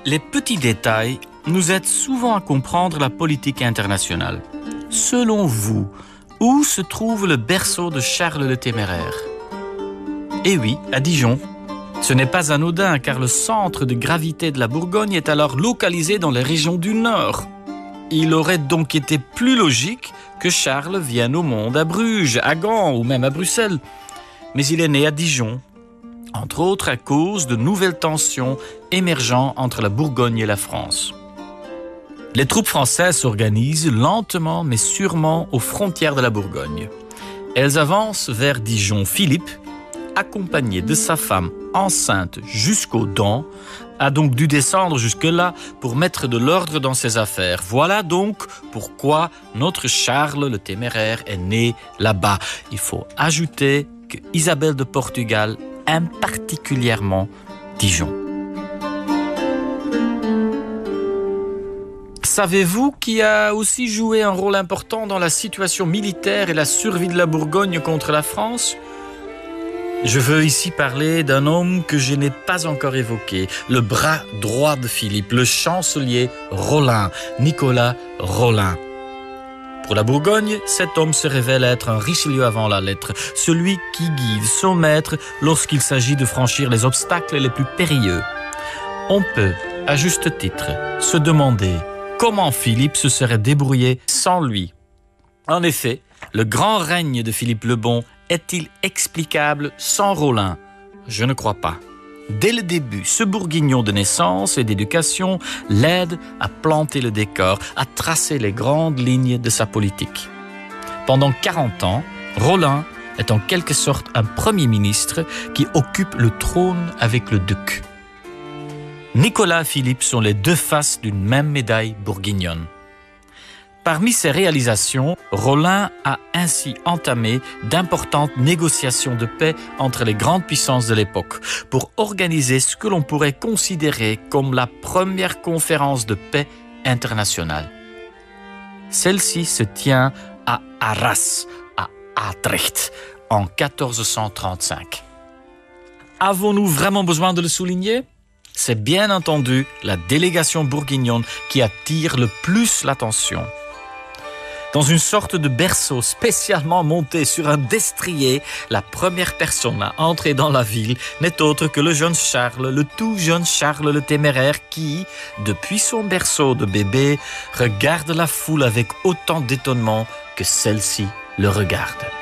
Les petits détails nous aident souvent à comprendre la politique internationale. Selon vous, où se trouve le berceau de Charles le Téméraire? Eh oui, à Dijon. Ce n'est pas anodin car le centre de gravité de la Bourgogne est alors localisé dans les régions du Nord. Il aurait donc été plus logique que Charles vienne au monde à Bruges, à Gand ou même à Bruxelles. Mais il est né à Dijon, entre autres à cause de nouvelles tensions émergeant entre la Bourgogne et la France. Les troupes françaises s'organisent lentement mais sûrement aux frontières de la Bourgogne. Elles avancent vers Dijon. Philippe, accompagné de sa femme enceinte jusqu'aux dents, a donc dû descendre jusque-là pour mettre de l'ordre dans ses affaires. Voilà donc pourquoi notre Charles le Téméraire est né là-bas. Il faut ajouter que Isabelle de Portugal aime particulièrement Dijon. Savez-vous qui a aussi joué un rôle important dans la situation militaire et la survie de la Bourgogne contre la France ? Je veux ici parler d'un homme que je n'ai pas encore évoqué, le bras droit de Philippe, le chancelier Rolin, Nicolas Rolin. Pour la Bourgogne, cet homme se révèle être un Richelieu avant la lettre, celui qui guide son maître lorsqu'il s'agit de franchir les obstacles les plus périlleux. On peut, à juste titre, se demander comment Philippe se serait débrouillé sans lui. En effet, le grand règne de Philippe le Bon est-il explicable sans Rolin? Je ne crois pas. Dès le début, ce bourguignon de naissance et d'éducation l'aide à planter le décor, à tracer les grandes lignes de sa politique. Pendant 40 ans, Rolin est en quelque sorte un premier ministre qui occupe le trône avec le duc. Nicolas et Philippe sont les deux faces d'une même médaille bourguignonne. Parmi ses réalisations, Rolin a ainsi entamé d'importantes négociations de paix entre les grandes puissances de l'époque pour organiser ce que l'on pourrait considérer comme la première conférence de paix internationale. Celle-ci se tient à Arras, à Atrecht, en 1435. Avons-nous vraiment besoin de le souligner ? C'est bien entendu la délégation bourguignonne qui attire le plus l'attention. Dans une sorte de berceau spécialement monté sur un destrier, la première personne à entrer dans la ville n'est autre que le jeune Charles, le tout jeune Charles le Téméraire qui, depuis son berceau de bébé, regarde la foule avec autant d'étonnement que celle-ci le regarde.